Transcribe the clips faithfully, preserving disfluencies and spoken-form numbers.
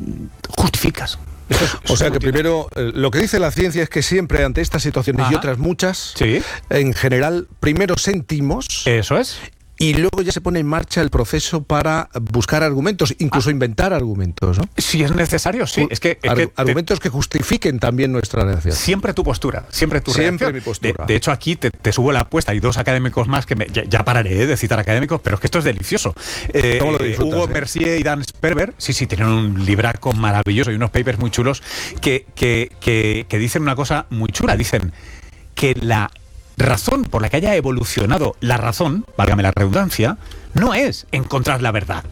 justificas. Eso es, eso o sea que útil. primero, eh, lo que dice la ciencia es que siempre ante estas situaciones Ajá. y otras muchas, Sí. en general, primero sentimos Eso es. y luego ya se pone en marcha el proceso para buscar argumentos, incluso Ah. inventar argumentos, ¿no? Si es necesario, sí. Es que, es Ar- que te- argumentos que justifiquen también nuestra reacción. siempre tu postura, siempre tu Siempre reacción. mi postura. De, de hecho, aquí te, te subo la apuesta. Hay dos académicos más que me, ya, ya pararé de citar académicos, pero es que esto es delicioso. Eh, ¿Cómo lo disfrutas, Hugo eh? Mercier y Dan Sperber, sí, sí, tienen un libraco maravilloso y unos papers muy chulos que, que, que, que dicen una cosa muy chula. Dicen que la razón por la que haya evolucionado la razón, válgame la redundancia, no es encontrar la verdad.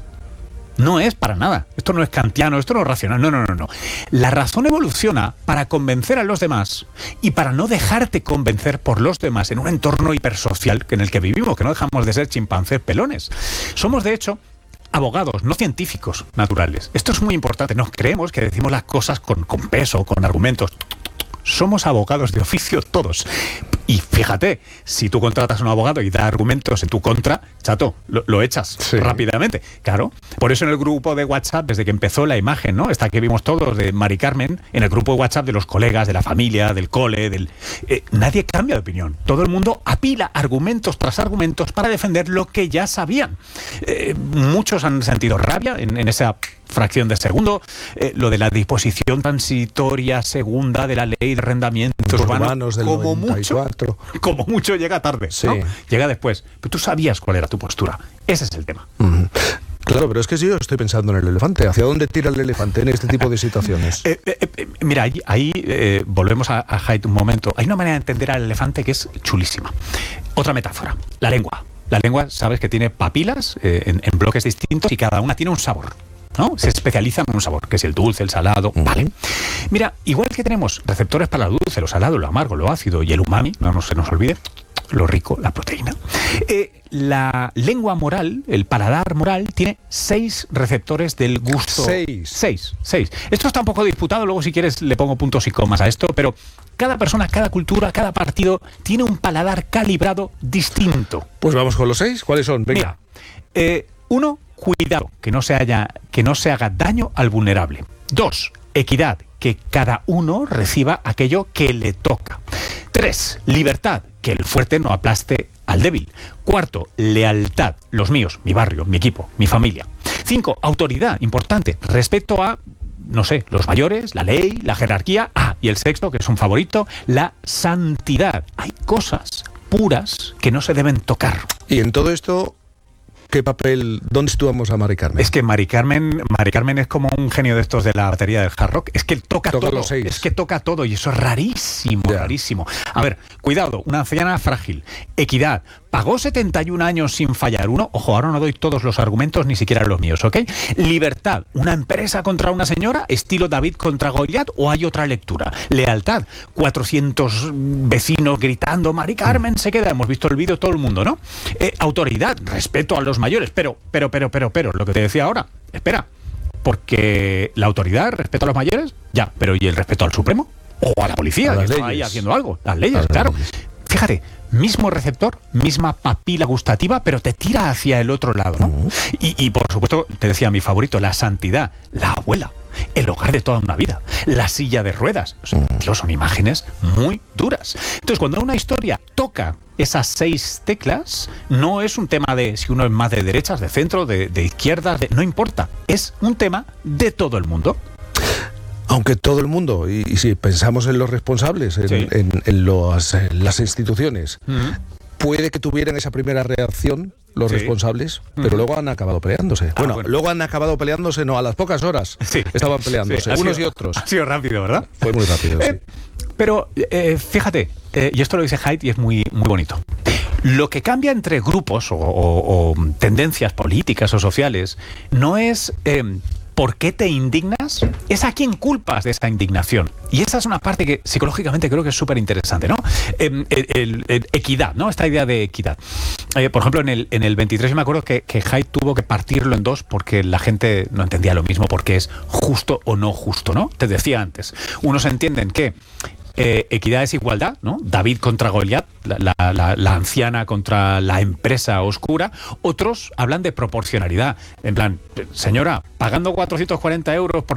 No es para nada. Esto no es kantiano, esto no es racional. No, no, no, no. La razón evoluciona para convencer a los demás y para no dejarte convencer por los demás en un entorno hipersocial en el que vivimos, que no dejamos de ser chimpancés pelones. Somos, de hecho, abogados, no científicos naturales. Esto es muy importante. Nos creemos que decimos las cosas con, con peso, con argumentos. Somos abogados de oficio todos. Y fíjate, si tú contratas a un abogado y da argumentos en tu contra, chato, lo, lo echas Sí. rápidamente. Claro. Por eso en el grupo de WhatsApp, desde que empezó la imagen, ¿no? Esta que vimos todos de Mari Carmen, en el grupo de WhatsApp de los colegas, de la familia, del cole, del eh, nadie cambia de opinión. Todo el mundo apila argumentos tras argumentos para defender lo que ya sabían. Eh, muchos han sentido rabia en, en esa fracción de segundo, eh, lo de la disposición transitoria segunda de la ley de arrendamientos urbanos, Urbanos del como noventa y cuatro. mucho, como mucho llega tarde, Sí. ¿no? Llega después. Pero tú sabías cuál era tu postura. Ese es el tema. Ujú. Claro, pero es que yo estoy pensando en el elefante. ¿Hacia dónde tira el elefante en este tipo de situaciones? Eh, eh, eh, mira, ahí, ahí eh, volvemos a, a Haidt un momento. Hay una manera de entender al elefante que es chulísima. Otra metáfora, la lengua. La lengua, sabes que tiene papilas eh, en, en bloques distintos y cada una tiene un sabor, ¿no? Se especializa en un sabor, que es el dulce, el salado, Uh-huh. ¿vale? Mira, igual que tenemos receptores para lo dulce, lo salado, lo amargo, lo ácido y el umami, no, no se nos olvide, lo rico, la proteína. Eh, la lengua moral, el paladar moral, tiene seis receptores del gusto. Seis. Seis, seis. Esto está un poco disputado, luego si quieres le pongo puntos y comas a esto, pero cada persona, cada cultura, cada partido tiene un paladar calibrado distinto. Pues vamos con los seis. ¿Cuáles son? Venga. Mira, eh, uno, cuidado, que no se haya, que no se haga daño al vulnerable. Dos, equidad, que cada uno reciba aquello que le toca. Tres, libertad, que el fuerte no aplaste al débil. Cuarto, lealtad, los míos, mi barrio, mi equipo, mi familia. Cinco, autoridad, importante, respeto a, no sé, los mayores, la ley, la jerarquía. Ah, y el sexto, que es un favorito, la santidad. Hay cosas puras que no se deben tocar. Y en todo esto, ¿qué papel, dónde situamos a Mari Carmen? Es que Mari Carmen, Mari Carmen es como un genio de estos de la batería del hard rock. Es que toca, Toca todo. los seis. Es que toca todo y eso es rarísimo, Ya. rarísimo. A ver, cuidado, una anciana frágil. Equidad. Pagó setenta y un años sin fallar uno. Ojo, ahora no doy todos los argumentos, ni siquiera los míos, ¿ok? Libertad. Una empresa contra una señora, estilo David contra Goliat, o hay otra lectura. Lealtad. cuatrocientos vecinos gritando, Mari Carmen se queda. Hemos visto el vídeo todo el mundo, ¿no? Eh, autoridad. Respeto a los mayores. Pero, pero, pero, pero, pero, lo que te decía ahora. Espera. Porque la autoridad, respeto a los mayores, ya. Pero ¿y el respeto al Supremo? O a la policía, A que las está ahí leyes. haciendo algo. Las leyes, A las claro. leyes. Fíjate, mismo receptor, misma papila gustativa, pero te tira hacia el otro lado, ¿no? Uh-huh. y, y por supuesto, te decía mi favorito, la santidad, la abuela, el hogar de toda una vida, la silla de ruedas. Uh-huh. Tío, son imágenes muy duras. Entonces, cuando una historia toca esas seis teclas, no es un tema de si uno es más de derechas, de centro, de, de izquierdas, de, no importa. Es un tema de todo el mundo. Aunque todo el mundo, y, y si pensamos en los responsables, en, Sí. en- en los, en las instituciones, Mm. puede que tuvieran esa primera reacción los Sí. responsables, pero Ujú. luego han acabado peleándose. bueno, bueno. luego han acabado peleándose, no, a las pocas horas Sí. estaban peleándose, Sí, ha unos sido- y otros. Ha sido rápido, ¿verdad? Fue muy rápido, Eh, sí. Pero eh, fíjate, eh, y esto lo dice Haidt y es muy, muy bonito. Lo que cambia entre grupos o, o- o tendencias políticas o sociales no es eh, por qué te indignas, es a quién culpas de esa indignación. Y esa es una parte que psicológicamente creo que es súper interesante, ¿no? Eh, el, el- el equidad, ¿no? Esta idea de equidad. Eh, por ejemplo, en el, en el veintitrés yo me acuerdo que, que Haidt tuvo que partirlo en dos porque la gente no entendía lo mismo, porque es justo o no justo, ¿no? Te decía antes, unos entienden que Eh, equidad es igualdad, ¿no? David contra Goliat, la, la, la, la anciana contra la empresa oscura. Otros hablan de proporcionalidad. En plan, señora, pagando cuatrocientos cuarenta euros por